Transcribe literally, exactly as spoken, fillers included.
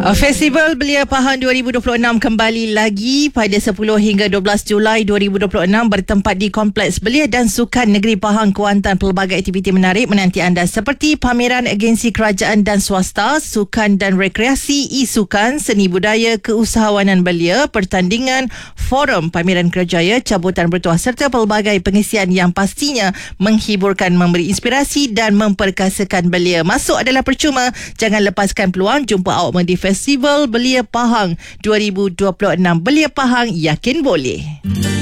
Festival Belia Pahang dua ribu dua puluh enam kembali lagi pada sepuluh hingga dua belas Julai dua ribu dua puluh enam bertempat di Kompleks Belia dan Sukan Negeri Pahang, Kuantan. Pelbagai aktiviti menarik menanti anda seperti pameran agensi kerajaan dan swasta, sukan dan rekreasi, e-sukan, seni budaya, keusahawanan belia, pertandingan, forum, pameran kerjaya, cabutan bertuah serta pelbagai pengisian yang pastinya menghiburkan, memberi inspirasi dan memperkasakan belia. Masuk adalah percuma, jangan lepaskan peluang. Jumpa awak di Festival Belia Pahang dua ribu dua puluh enam. Belia Pahang, yakin boleh.